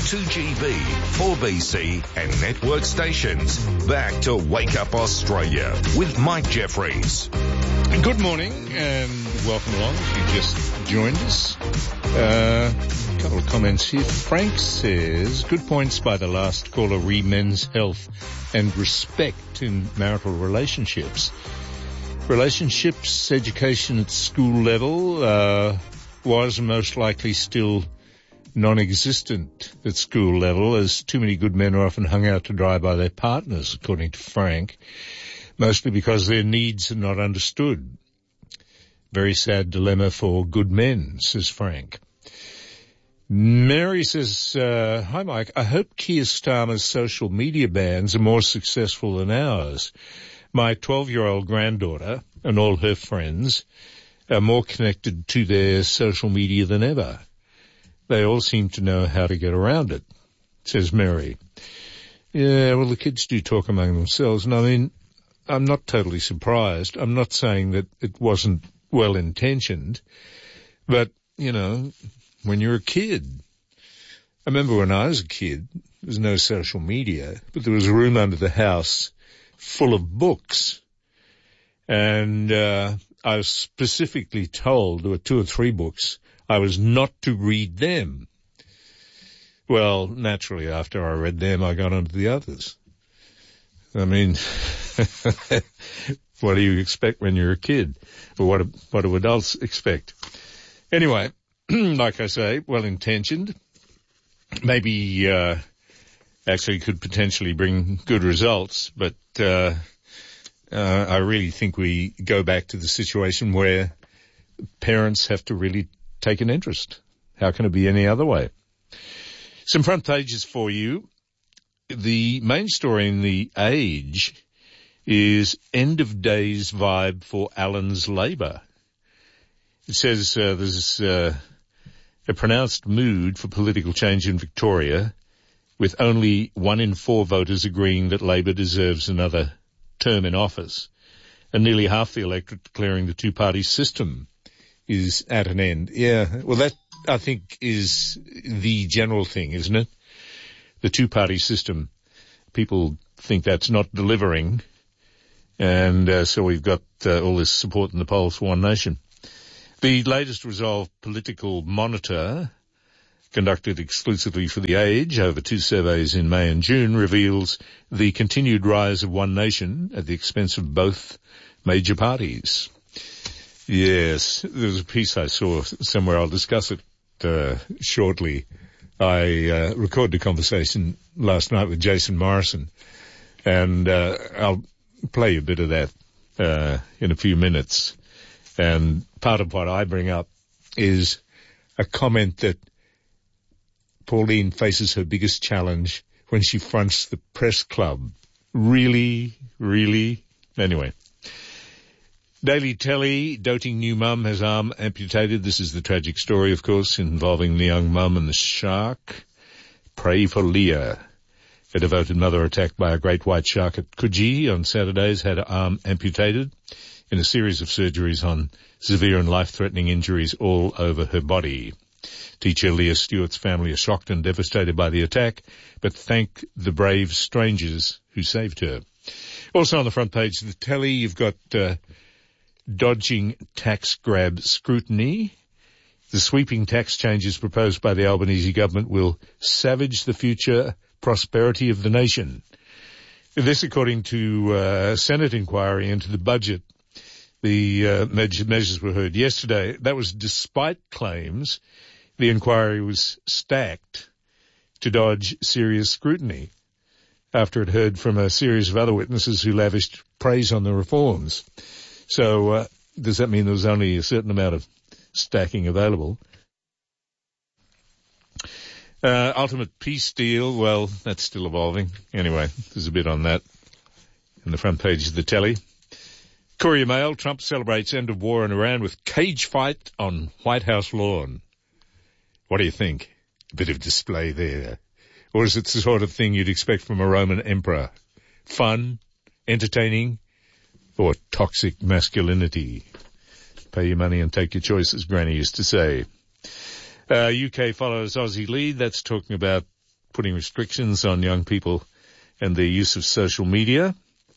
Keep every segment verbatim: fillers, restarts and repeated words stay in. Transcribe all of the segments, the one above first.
two G B, four B C and network stations. Back to Wake Up Australia with Mike Jeffries. Good morning and welcome along if you just joined us. Uh, a couple of comments here. Frank says, good points by the last caller re men's health and respect in marital relationships. Relationships, education at school level uh, was most likely still non-existent at school level, as too many good men are often hung out to dry by their partners, according to Frank, mostly because their needs are not understood. Very sad dilemma for good men, says Frank. Mary says, uh, hi Mike, I hope Keir Starmer's social media bans are more successful than ours. My twelve-year-old granddaughter and all her friends are more connected to their social media than ever. They all seem to know how to get around it, says Mary. Yeah, well, the kids do talk among themselves, and I mean, I'm not totally surprised. I'm not saying that it wasn't well-intentioned, but, you know, when you're a kid, I remember when I was a kid, there was no social media, but there was a room under the house full of books, and uh, I was specifically told there were two or three books I was not to read them. Well, naturally, after I read them, I got on to the others. I mean, what do you expect when you're a kid? Or what, what do adults expect? Anyway, like I say, well-intentioned. Maybe uh, actually could potentially bring good results, but uh, uh, I really think we go back to the situation where parents have to really take an interest. How can it be any other way? Some front pages for you. The main story in The Age is end of days vibe for Allen's Labor. It says uh, there's uh, a pronounced mood for political change in Victoria, with only one in four voters agreeing that Labor deserves another term in office, and nearly half the electorate declaring the two-party system is at an end. Yeah, well, that, I think, is the general thing, isn't it? The two-party system. People think that's not delivering, and uh, so we've got uh, all this support in the polls for One Nation. The latest Resolve Political Monitor, conducted exclusively for The Age over two surveys in May and June, reveals the continued rise of One Nation at the expense of both major parties. Yes, there's a piece I saw somewhere. I'll discuss it uh, shortly. I uh, recorded a conversation last night with Jason Morrison, and uh, I'll play a bit of that uh, in a few minutes. And part of what I bring up is a comment that Pauline faces her biggest challenge when she fronts the press club. Really, really? Anyway. Daily Telly, doting new mum has arm amputated. This is the tragic story, of course, involving the young mum and the shark. Pray for Leah. A devoted mother attacked by a great white shark at Coogee on Saturdays had her arm amputated in a series of surgeries on severe and life-threatening injuries all over her body. Teacher Leah Stewart's family are shocked and devastated by the attack, but thank the brave strangers who saved her. Also on the front page of the Telly, you've got uh, dodging tax grab scrutiny. The sweeping tax changes proposed by the Albanese government will savage the future prosperity of the nation. This according to a uh, Senate inquiry into the budget. The uh, measures were heard yesterday. That was despite claims the inquiry was stacked to dodge serious scrutiny after it heard from a series of other witnesses who lavished praise on the reforms. So uh, does that mean there was only a certain amount of stacking available? Uh, ultimate peace deal, well, that's still evolving. Anyway, there's a bit on that in the front page of the Telly. Courier Mail, Trump celebrates end of war in Iran with cage fight on White House lawn. What do you think? A bit of display there. Or is it the sort of thing you'd expect from a Roman emperor? Fun, entertaining, or toxic masculinity? Pay your money and take your choice, as Granny used to say. Uh, U K follows Aussie lead. That's talking about putting restrictions on young people and their use of social media.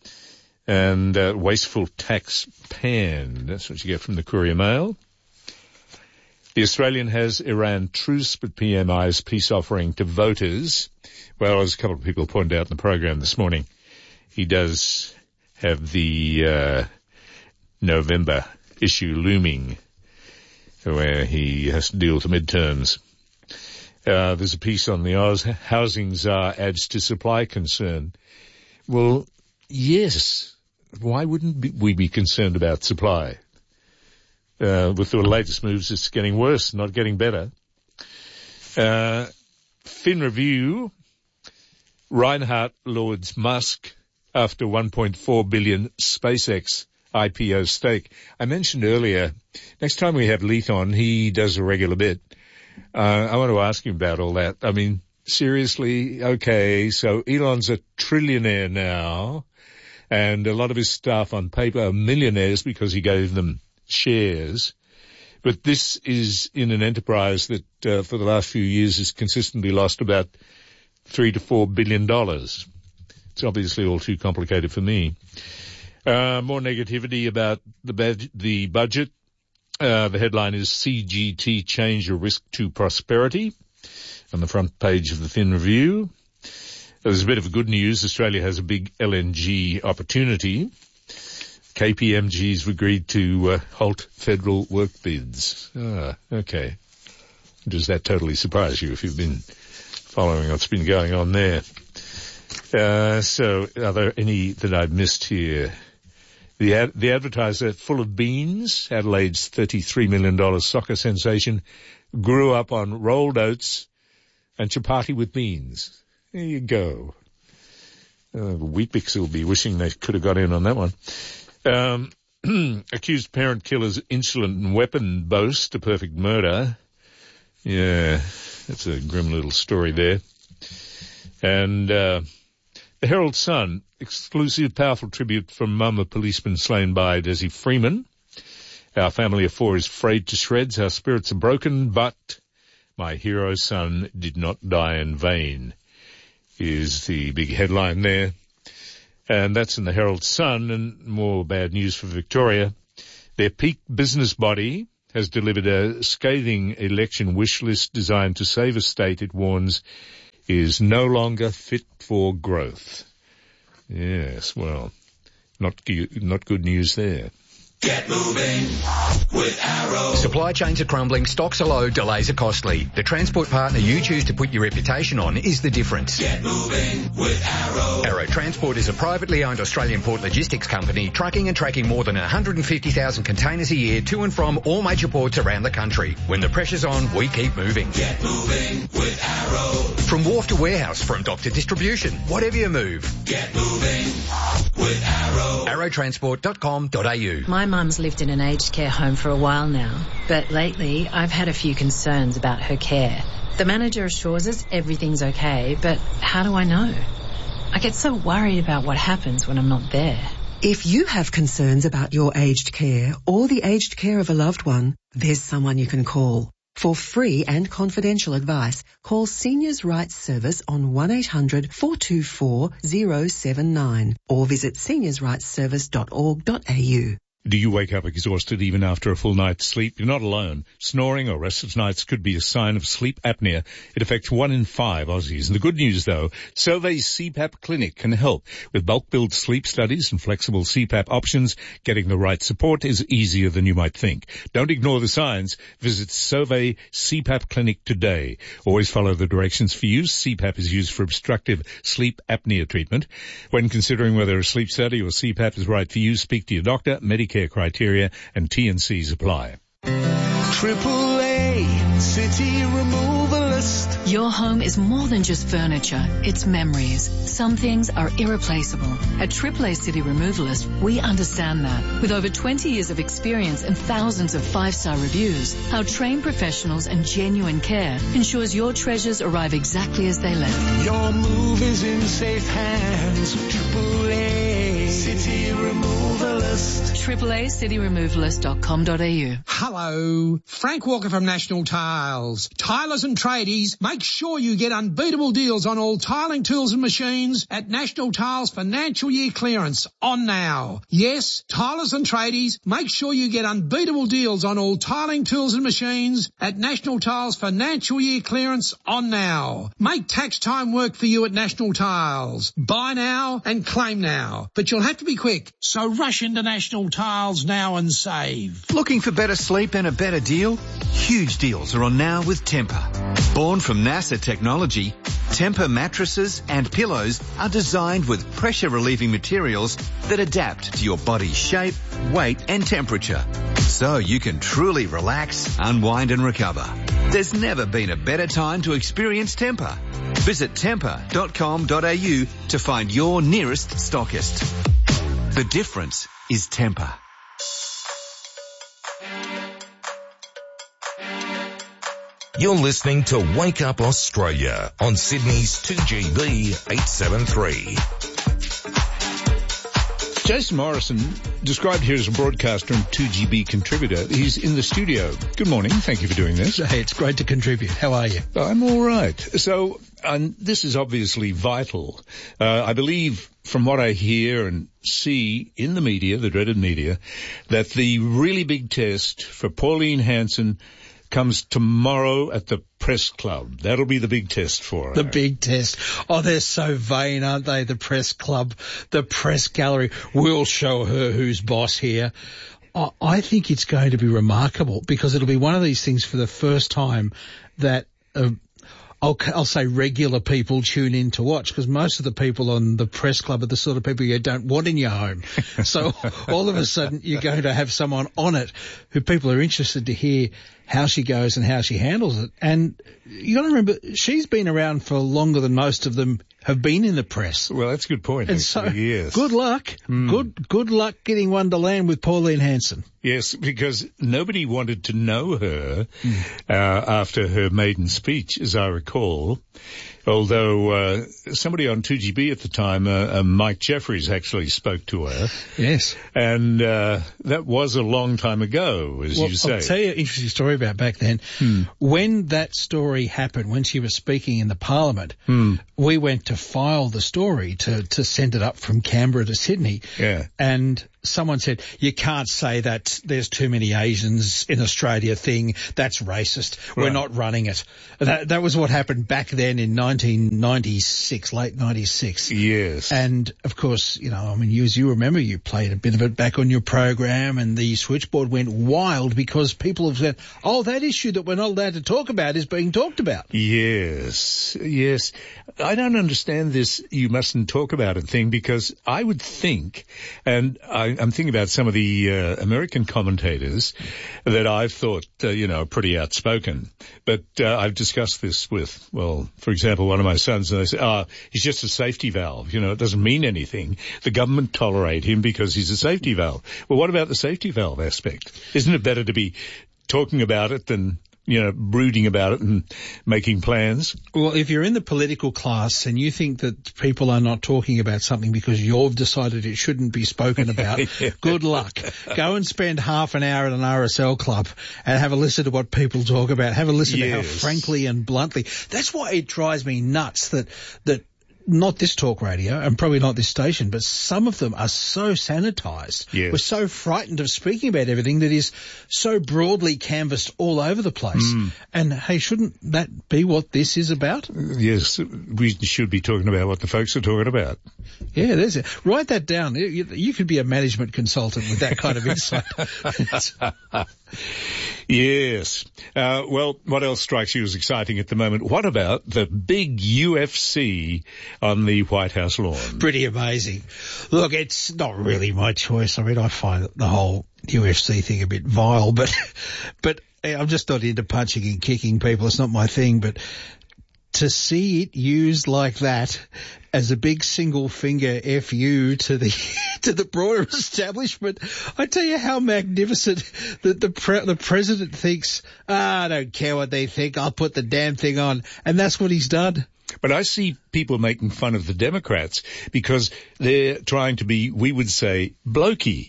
And uh, wasteful tax pan. That's what you get from the Courier Mail. The Australian has Iran truce, but P M I's peace offering to voters. Well, as a couple of people pointed out in the program this morning, he does have the uh, November issue looming, where he has to deal with the midterms. Uh, there's a piece on the Oz. Housing czar adds to supply concern. Well, yes. Why wouldn't we be concerned about supply? Uh, with the latest moves, it's getting worse, not getting better. Uh, Fin Review, Reinhardt lauds Musk after one point four billion SpaceX I P O stake. I mentioned earlier, next time we have Leith on, he does a regular bit. Uh, I want to ask him about all that. I mean, seriously, okay, so Elon's a trillionaire now, and a lot of his staff on paper are millionaires because he gave them shares. But this is in an enterprise that uh, for the last few years has consistently lost about three to four billion dollars. It's obviously all too complicated for me. Uh, more negativity about the, bad, the budget. Uh, the headline is C G T Change a Risk to Prosperity on the front page of the Fin Review. There's a bit of good news. Australia has a big L N G opportunity. K P M G's agreed to uh, halt federal work bids. Ah, okay. Does that totally surprise you if you've been following what's been going on there? Uh, so are there any that I've missed here? The ad, the advertiser Full of Beans, Adelaide's thirty-three million dollars soccer sensation, grew up on rolled oats and chapati with beans. There you go. Uh, Weet-Bix will be wishing they could have got in on that one. Um, accused parent killer's insolent and weapon boast, a perfect murder. Yeah, that's a grim little story there. And uh, the Herald Sun, exclusive powerful tribute from mum of policeman slain by Desi Freeman. Our family of four is frayed to shreds. Our spirits are broken, but my hero son did not die in vain, is the big headline there. And that's in the Herald Sun. And more bad news for Victoria. Their peak business body has delivered a scathing election wish list designed to save a state, it warns, is no longer fit for growth. Yes, well, not not good news there. Get moving with Arrow. Supply chains are crumbling, stocks are low, delays are costly. The transport partner you choose to put your reputation on is the difference. Get moving with Arrow. Arrow Transport is a privately owned Australian port logistics company trucking and tracking more than one hundred fifty thousand containers a year to and from all major ports around the country. When the pressure's on, we keep moving. Get moving with Arrow. From wharf to warehouse, from dock to distribution, whatever you move. Get moving with Arrow. arrow transport dot com dot a u. My mum's lived in an aged care home for a while now, but lately I've had a few concerns about her care. The manager assures us everything's okay, but how do I know? I get so worried about what happens when I'm not there. If you have concerns about your aged care or the aged care of a loved one, there's someone you can call. For free and confidential advice, call Seniors Rights Service on one eight hundred four two four zero seven nine or visit seniors rights service dot org dot a u. Do you wake up exhausted even after a full night's sleep? You're not alone. Snoring or restless nights could be a sign of sleep apnea. It affects one in five Aussies. And the good news, though, Solvay's C PAP Clinic can help. With bulk-billed sleep studies and flexible C PAP options, getting the right support is easier than you might think. Don't ignore the signs. Visit Solvay C PAP Clinic today. Always follow the directions for use. C PAP is used for obstructive sleep apnea treatment. When considering whether a sleep study or C PAP is right for you, speak to your doctor. Medicare criteria and T and C's apply. Triple A City Removalist. Your home is more than just furniture, it's memories. Some things are irreplaceable. At Triple A City Removalist, we understand that. With over twenty years of experience and thousands of five-star reviews, our trained professionals and genuine care ensures your treasures arrive exactly as they left. Your move is in safe hands. Triple A City Removalist. Triple A City Removalist dot com dot a u. Hello, Frank Walker from National Tiles. Tilers and tradies, make Make sure you get unbeatable deals on all tiling tools and machines at National Tiles Financial Year Clearance on now. Yes, tilers and tradies, make sure you get unbeatable deals on all tiling tools and machines at National Tiles Financial Year Clearance on now. Make tax time work for you at National Tiles. Buy now and claim now. But you'll have to be quick, so rush into National Tiles now and save. Looking for better sleep and a better deal? Huge deals are on now with Tempur. Born from NASA technology, Tempur mattresses and pillows are designed with pressure-relieving materials that adapt to your body's shape, weight and temperature, so you can truly relax, unwind and recover. There's never been a better time to experience Tempur. Visit tempur dot com dot a u to find your nearest stockist. The difference is Tempur. You're listening to Wake Up Australia on Sydney's two G B eight seventy-three. Jason Morrison, described here as a broadcaster and two G B contributor. He's in the studio. Good morning. Thank you for doing this. Hey, it's great to contribute. How are you? I'm all right. So, and this is obviously vital. Uh, I believe from what I hear and see in the media, the dreaded media, that the really big test for Pauline Hanson comes tomorrow at the press club. That'll be the big test for her. The big test. Oh, they're so vain, aren't they? The press club, the press gallery. We'll show her who's boss here. Oh, I think it's going to be remarkable because it'll be one of these things for the first time that uh, I'll, I'll say regular people tune in to watch, because most of the people on the press club are the sort of people you don't want in your home. So all of a sudden you're going to have someone on it who people are interested to hear how she goes and how she handles it. And you got to remember, she's been around for longer than most of them have been in the press. Well, that's a good point. And actually, so, yes. good luck. Mm. Good, good luck getting one to land with Pauline Hanson. Yes, because nobody wanted to know her mm. uh, after her maiden speech, as I recall. Although uh, somebody on two G B at the time, uh, uh, Mike Jeffries, actually spoke to her. Yes. And uh, that was a long time ago, as well, you say. I'll tell you an interesting story about back then. Hmm. When that story happened, when she was speaking in the Parliament, hmm. we went to file the story to, to send it up from Canberra to Sydney. Yeah. And someone said, you can't say that there's too many Asians in Australia thing. That's racist. Right. We're not running it. That, that was what happened back then in nineteen ninety-six, late ninety-six. Yes. And, of course, you know, I mean, you, as you remember, you played a bit of it back on your program, and the switchboard went wild because people have said, oh, that issue that we're not allowed to talk about is being talked about. Yes. Yes. I don't understand this you mustn't talk about it thing, because I would think, and I I'm thinking about some of the uh, American commentators that I've thought, uh, you know, pretty outspoken. But uh, I've discussed this with, well, for example, one of my sons, and they say, oh, he's just a safety valve. You know, it doesn't mean anything. The government tolerate him because he's a safety valve. Well, what about the safety valve aspect? Isn't it better to be talking about it than, you know, brooding about it and making plans? Well, if you're in the political class and you think that people are not talking about something because you've decided it shouldn't be spoken about, yeah. Good luck. Go and spend half an hour at an R S L club and have a listen to what people talk about. Have a listen yes. to how frankly and bluntly. That's why it drives me nuts that, that, not this talk radio, and probably not this station, but some of them are so sanitised. Yes. We're so frightened of speaking about everything that is so broadly canvassed all over the place. Mm. And, hey, shouldn't that be what this is about? Yes, we should be talking about what the folks are talking about. Yeah, there's it. Write that down. You, you could be a management consultant with that kind of insight. Yes. Uh, well, what else strikes you as exciting at the moment? What about the big U F C on the White House lawn? Pretty amazing. Look, it's not really my choice. I mean, I find the whole U F C thing a bit vile, but, but I'm just not into punching and kicking people. It's not my thing, but to see it used like that as a big single finger F U to the to the broader establishment, I tell you how magnificent that the pre- the president thinks, ah, I don't care what they think, I'll put the damn thing on, and that's what he's done. But I see people making fun of the Democrats because they're trying to be, we would say, blokey,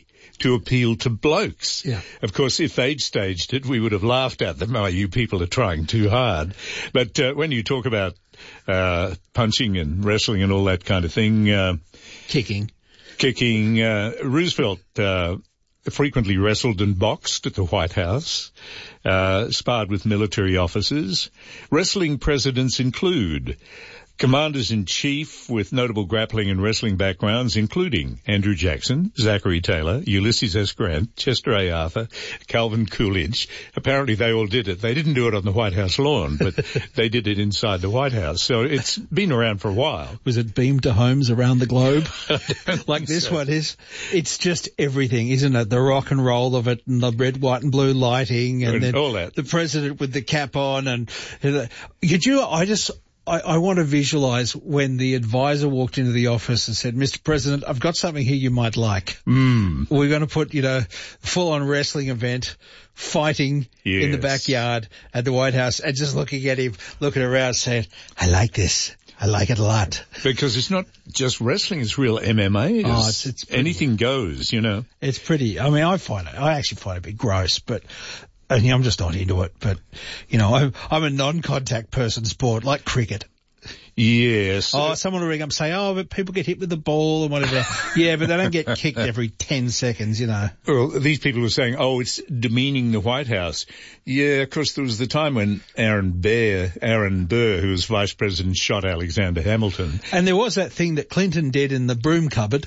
to appeal to blokes. Yeah. Of course, if they'd staged it, we would have laughed at them. Oh, you people are trying too hard. But uh, when you talk about uh, punching and wrestling and all that kind of thing, uh, kicking, kicking, uh, Roosevelt uh, frequently wrestled and boxed at the White House, uh, sparred with military officers. Wrestling presidents include Commanders-in-Chief with notable grappling and wrestling backgrounds, including Andrew Jackson, Zachary Taylor, Ulysses S. Grant, Chester A. Arthur, Calvin Coolidge. Apparently they all did it. They didn't do it on the White House lawn, but they did it inside the White House. So it's been around for a while. Was it beamed to homes around the globe? Like this so. one is? It's just everything, isn't it? The rock and roll of it and the red, white and blue lighting and, and then all that. The president with the cap on and, and could you, I just, I, I want to visualise when the advisor walked into the office and said, Mister President, I've got something here you might like. Mm. We're going to put, you know, full-on wrestling event, fighting yes. in the backyard at the White House, and just looking at him, looking around saying, I like this. I like it a lot. Because it's not just wrestling, it's real M M A. It's, oh, it's, it's pretty, anything goes, you know. It's pretty, I mean, I find it, I actually find it a bit gross, but and, you know, I'm just not into it. But, you know, I'm, I'm a non-contact person sport, like cricket. Yes. Oh, someone will ring up and say, oh, but people get hit with the ball and whatever. Yeah, but they don't get kicked every ten seconds, you know. Well, these people were saying, oh, it's demeaning the White House. Yeah, of course, there was the time when Aaron Burr, Aaron Burr, who was vice president, shot Alexander Hamilton. And there was that thing that Clinton did in the broom cupboard.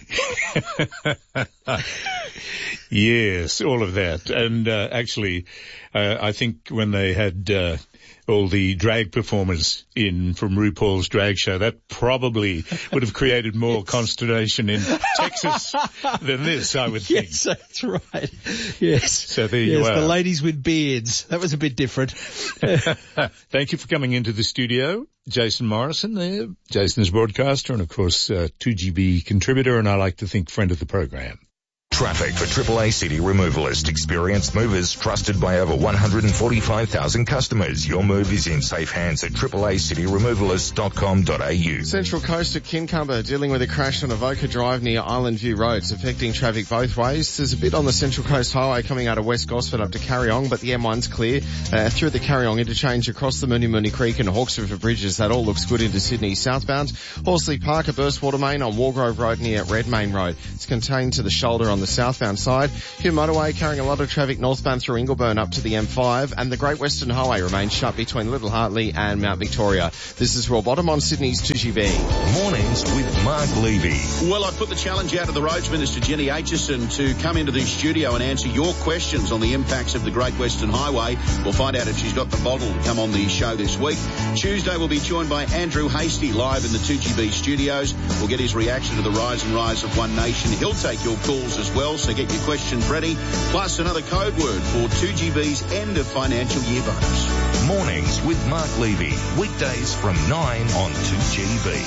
Yes, all of that. And uh, actually, uh, I think when they had uh, all the drag performers in from RuPaul's drag show, that probably would have created more yes. consternation in Texas than this, I would think. Yes, that's right. Yes. So there yes, you are. The ladies with beards. That was a bit different. Thank you for coming into the studio. Jason Morrison there. Jason's broadcaster and, of course, uh, two G B contributor, and I like to think friend of the program. Traffic for triple A City Removalist. Experienced movers trusted by over one hundred forty-five thousand customers. Your move is in safe hands at triple A city removalist dot com dot a u. Central Coast at Kincumber dealing with a crash on Avoca Drive near Island View Road. It's affecting traffic both ways. There's a bit on the Central Coast Highway coming out of West Gosford up to Carryong, but the M one's clear. Uh, through the Carryong interchange across the Mooney Mooney Creek and Hawkes River bridges. That all looks good into Sydney southbound. Horsley Park, a burst water main on Wargrove Road near Red Main Road. It's contained to the shoulder on the southbound side. Hume Motorway carrying a lot of traffic northbound through Ingleburn up to the M five, and the Great Western Highway remains shut between Little Hartley and Mount Victoria. This is Raw Bottom on Sydney's two G B. Mornings with Mark Levy. Well, I've put the challenge out to the Roads Minister, Jenny Aitchison, to come into the studio and answer your questions on the impacts of the Great Western Highway. We'll find out if she's got the bottle to come on the show this week. Tuesday, we'll be joined by Andrew Hasty live in the two G B studios. We'll get his reaction to the rise and rise of One Nation. He'll take your calls as well, so get your questions ready, plus another code word for two G B's end of financial year bonus. Mornings with Mark Levy, weekdays from nine on two G B.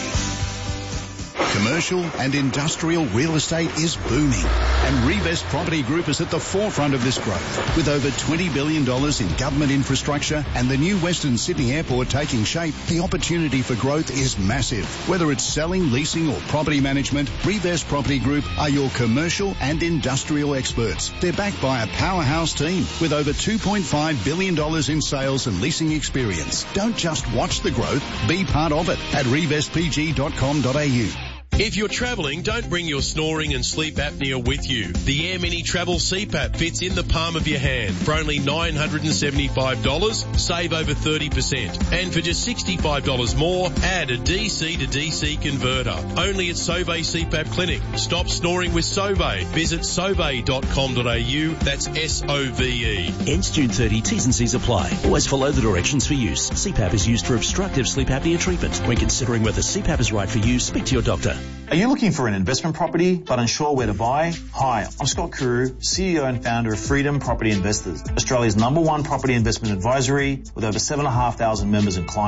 Commercial and industrial real estate is booming, and Revest Property Group is at the forefront of this growth. With over twenty billion dollars in government infrastructure and the new Western Sydney Airport taking shape, the opportunity for growth is massive. Whether it's selling, leasing or property management, Revest Property Group are your commercial and industrial experts. They're backed by a powerhouse team with over two point five billion dollars in sales and leasing experience. Don't just watch the growth, be part of it at revest p g dot com dot a u. If you're travelling, don't bring your snoring and sleep apnea with you. The Air Mini Travel C PAP fits in the palm of your hand. For only nine hundred seventy-five dollars, save over thirty percent. And for just sixty-five dollars more, add a D C to D C converter. Only at Sauvé C PAP Clinic. Stop snoring with Sauvé. Visit sauvé dot com dot a u. That's S O V E. Ends June thirtieth. T's and C's apply. Always follow the directions for use. C PAP is used for obstructive sleep apnea treatment. When considering whether C PAP is right for you, speak to your doctor. Are you looking for an investment property but unsure where to buy? Hi, I'm Scott Kuru, C E O and founder of Freedom Property Investors, Australia's number one property investment advisory with over seven thousand five hundred members and clients.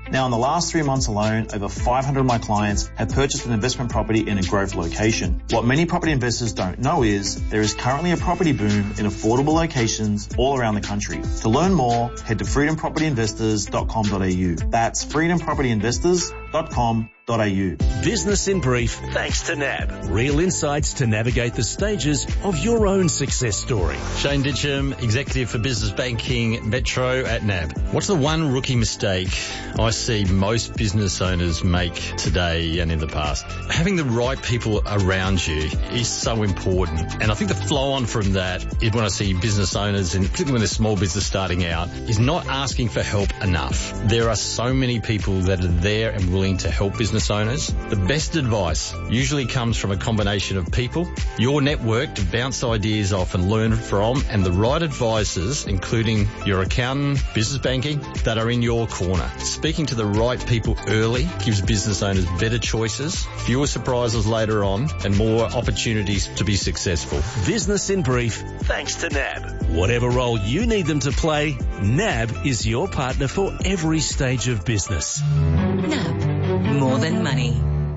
Now, in the last three months alone, over five hundred of my clients have purchased an investment property in a growth location. What many property investors don't know is there is currently a property boom in affordable locations all around the country. To learn more, head to freedom property investors dot com dot a u. That's freedom property investors dot com dot a u. Business in brief, thanks to N A B. Real insights to navigate the stages of your own success story. Shane Ditcham, Executive for Business Banking Metro at N A B. What's the one rookie mistake I see most business owners make today and in the past? Having the right people around you is so important. And I think the flow on from that is when I see business owners, and particularly when they're small business starting out, is not asking for help enough. There are so many people that are there and willing to help business owners. The best advice usually comes from a combination of people, your network to bounce ideas off and learn from, and the right advisors, including your accountant, business banking, that are in your corner. Speaking to the right people early gives business owners better choices, fewer surprises later on, and more opportunities to be successful. Business in brief, thanks to N A B. Whatever role you need them to play, N A B is your partner for every stage of business. N A B. More than money.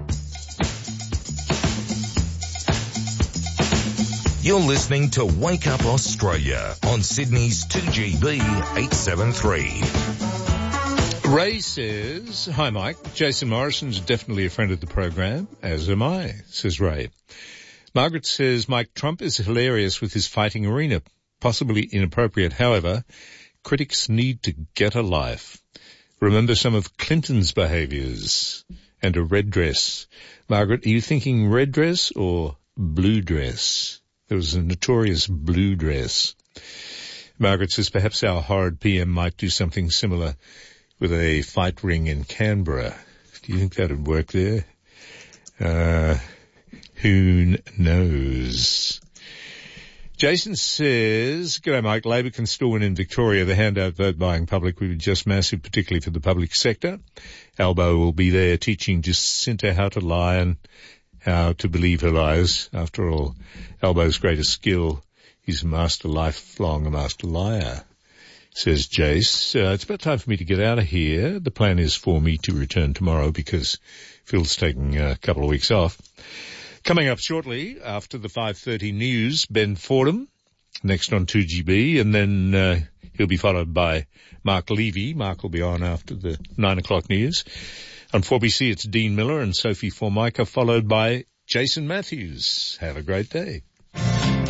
You're listening to Wake Up Australia on Sydney's two G B eight seventy-three. Ray says, hi Mike, Jason Morrison's definitely a friend of the program, as am I, says Ray. Margaret says, Mike Trump is hilarious with his fighting arena, possibly inappropriate. However, critics need to get a life. Remember some of Clinton's behaviours and a red dress. Margaret, are you thinking red dress or blue dress? There was a notorious blue dress. Margaret says perhaps our horrid P M might do something similar with a fight ring in Canberra. Do you think that would work there? Uh, who knows? Jason says, g'day Mike, Labor can still win in Victoria. The handout vote buying public will be just massive, particularly for the public sector. Albo will be there teaching Jacinta how to lie and how to believe her lies. After all, Albo's greatest skill is a master lifelong, a master liar, says Jace. Uh, it's about time for me to get out of here. The plan is for me to return tomorrow because Phil's taking a couple of weeks off. Coming up shortly after the five thirty news, Ben Fordham, next on two G B, and then uh, he'll be followed by Mark Levy. Mark will be on after the nine o'clock news. On four B C, it's Dean Miller and Sophie Formica, followed by Jason Matthews. Have a great day.